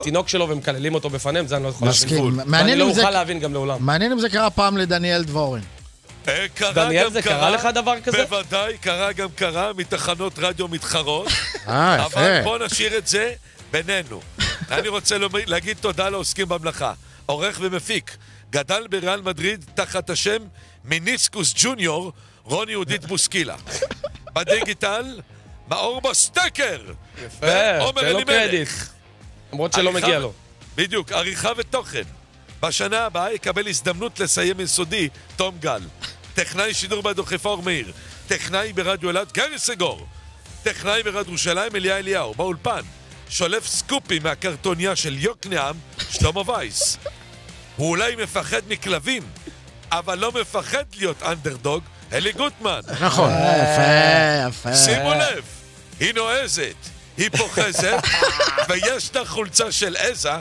תינוק שלו ומקללים אותו בפניהם, זה אני לא יכול להבין. ואני לא אוכל להבין גם לעולם. מעניין אם זה קרה פעם לדניאל דבורין. דניאל, זה קרה לך דבר כזה? בוודאי, גם קרה מתחנות רדיו מתחרות. יפה. אבל בוא נשאיר את זה בינינו. אני רוצה להגיד תודה לעוסקים במלאכה. עורך ומפיק, גדל בריאל מדריד תחת השם מיניסקוס ג'וניור, רוני יהודית בוסקילה. בדיגיטל, מאור בסטקר. יפה, תן לו קרדיט. למרות שלא מגיע לו. בדיוק, עריכה ותוכן. בשנה הבאה יקבל הזדמנות לסיים יסודי, תום גל. טכנאי שידור בדוכיפה אור מאיר. טכנאי ברדיו אלעד, גרי סגור. טכנאי ברדיו ירושלים, אליה אליהו. באולפן, שולף סקופים מהקרטוניה של יוקנעם, שלמה וייס. הוא אולי מפחד מכלבים, אבל לא מפחד להיות אנדרדוג, אלי גוטמן. נכון. יפה. שימו לב, היא נועזת, היא פוחזת, ויש לה חולצה של עזה,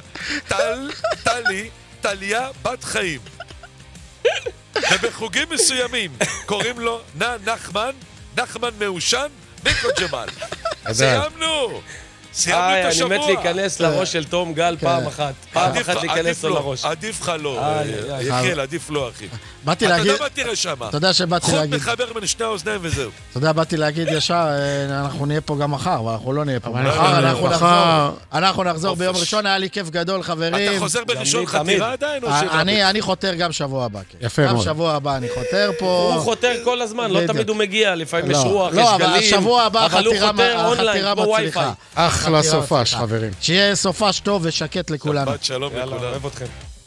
טליה בת חיים. ובחוגים מסוימים קוראים לו נחמן מאושן, ניקו ג'מאל. סיימנו את השבוע. אני מת להיכנס לראש של תום גל פעם אחת. פעם אחת להיכנס לו לראש. עדיף לך לא, יחיל, עדיף לא, אחי. באתי להגיד... אתה יודע מה תראה שמה? אתה יודע שבאתי להגיד... חוד מחבר בין שני האוזניים וזהו. אתה יודע, באתי להגיד ישר, אנחנו נהיה פה גם מחר, אבל אנחנו לא נהיה פה. אנחנו נחזור ביום ראשון, היה לי כיף גדול, חברים. אתה חוזר בראשון חתירה עדיין? אני חותר גם שבוע הבא. יפה מאוד. גם שבוע הבא אני חותר פה. הוא חותר כל הזמן, לא תמיד הוא מגיע, לפעמים יש רוח, יש לא, אבל גלים. השבוע הבא אבל הוא חותר אונליין, כמו וי-פיי. אחלה סופש, חברים. שיהיה סופש טוב ושקט לכולנו. שבת שלום לכולם. אוהב אתכם.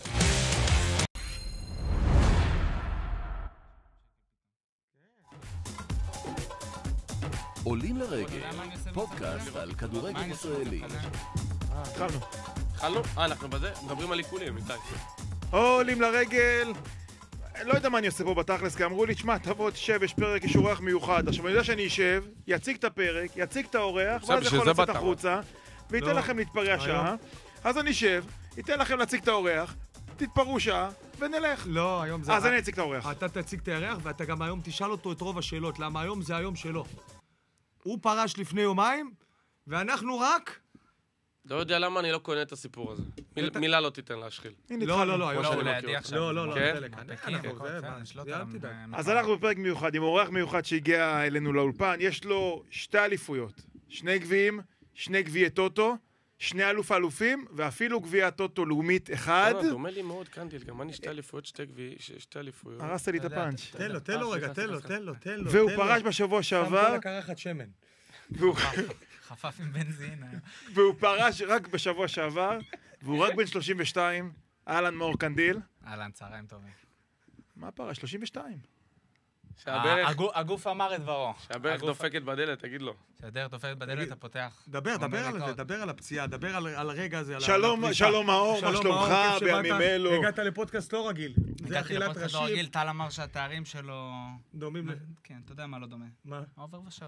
עולים לרגל, פודקאסט על כדורגל ישראלי. התחלנו? אנחנו בזה? מדברים על עיקולים, איתי. עולים לרגל. לא יודע מה אני עושה פה בתכלס, כי אמרו לי, תשמע, תבוא, תשב, יש פרק, יש אורח מיוחד. עכשיו, אני יודע שאני אשב, יציג את הפרק, יציג את האורח, ואז יכול לצאת החוצה, וייתן לכם להתפרע שעה. אז אני אשב, ייתן לכם להציג את האורח, תתפרעו שעה, ונלך. לא, היום זה... אז אני אציג את האורח. אתה תציג את האורח, ואתה גם היום תשאל אותו את רוב השאלות, למה היום זה היום שלו. הוא פרש לפני יומיים, ואנחנו רק... לא יודע למה אני לא קונה את הסיפור הזה. מילה לא תיתן להשחיל. לא, היום שאני לא, מכיר אותך. לא, כן? אז אנחנו בפרק מיוחד, עם אורח מיוחד שהגיע אלינו לאולפן. יש לו 2 אליפויות, 2 גביעים, 2 גביעי טוטו, 2 אלופים, ואפילו גביע טוטו לאומית 1. דומה לי מאוד, קנדיל, גם אני 2 אליפויות, 2 אליפויות. הרסת לי את הפאנץ'. תן לו רגע, תן לו. והוא פרש בשבוע שעבר. שם לקרחת שמן. חפף עם בנזין. והוא פרש רק בשבוע שעבר, והוא רק בן 32, אהלן מאור קנדיל. אהלן, צהריים טובים. מה פרש? 32. הגוף אמר את דברו. שהברך דופקת בדלת, תגיד לו. שהדרך דופקת בדלת, אתה פותח. דבר על זה, דבר על הפציעה, דבר על הרגע הזה. שלום מאור, מה שלומך בימים אלו? הגעת לפודקאסט לא רגיל. זה אכילת ראשים. לא רגיל, טל אמר שהתארים שלו... דומים ל... כן, אתה יודע מה לא דומה. מה? עובר ושב.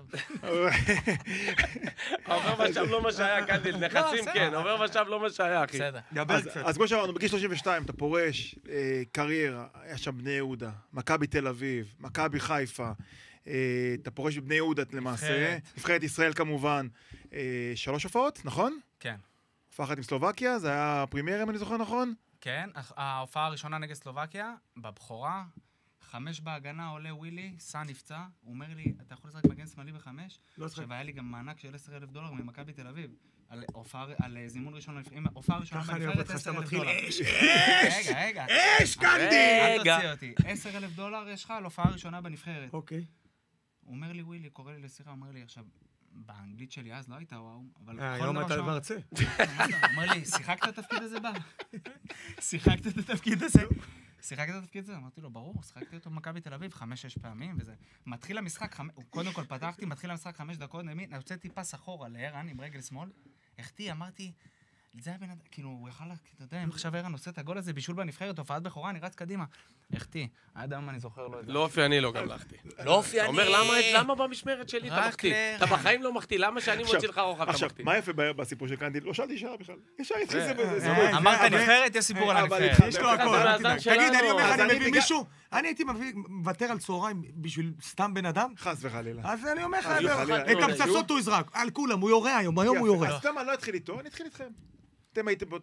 עובר ושב לא מה שהיה, קנדיל, נחצים כן, עובר ושב לא מה שהיה, אחי. בסדר. אז כמו שאמרנו, בגיל 32 אתה פורש, קריירה, היה שם בני יהודה, מכבי תל אביב, מכבי חיפה, אתה פורש בבני יהודה למעשה, נבחרת ישראל כמובן, 3 הופעות, נכון? כן. הופעה אחת עם סלובקיה, זה היה פרימייר אם אני זוכר נכון? כן, ההופעה הראשונה נגד סלובקיה, בבחורה, 5 בהגנה עולה ווילי, סע נפצע, הוא אומר לי, אתה יכול לשחק מגן שמאלי ב5? עכשיו היה לי גם מענק של $10,000 ממכבי תל אביב, על זימון ראשון, הופעה ראשונה בנבחרת $10,000. רגע. אש, קנדי! אל תוציא אותי. $10,000 יש לך על הופעה ראשונה בנבחרת. אוקיי. הוא אומר לי, ווילי, קורא לי לשיחה, הוא אומר לי, עכשיו, באנגלית שלי אז לא הייתה וואו, אבל... היום אתה מרצה. הוא אומר לי, שיחקת את התפקיד הזה בה? שיחקת את התפקיד הזה? שיחקת את התפקיד הזה? אמרתי לו, ברור, שיחקתי אותו במכבי תל אביב 5-6 פעמים, וזה... מתחיל המשחק, קודם כל פתחתי, מתחיל המשחק 5 דקות, הוצאתי פס אחורה לערן עם רגל שמאל, החטיא, אמרתי, זה היה בן אדם, כאילו, הוא יכל, אתה יודע, אם עכשיו ערן עושה את הגול הזה, בישול בנבחרת, הופעת בכורה, אני רץ קדימה. החטיא, עד היום אני זוכר לו את זה. לא אופייני לו גם לחטיא. לא אופייני. אומר, למה במשמרת שלי אתה מחטיא? אתה בחיים לא מחטיא, למה שאני מוציא לך רוחב אתה מחטיא? עכשיו, מה יפה בסיפור של קנדיל? לא שאלתי שאלה בכלל. ישר התחיל זה. אמרת נבחרת, יש סיפור על הנבחרת. יש לו הכל. תגיד, אני אומר לך, אני מביא מישהו, אני הייתי מוותר על צהריים בשביל סתם בן אדם? חס וחלילה. אז אני אומר לך, את הפצצות הוא יזרק. על כולם, הוא יורה היום הוא יורה. אז אתה מה, לא התחיל איתו, אני אתחיל איתכם. אתם הייתם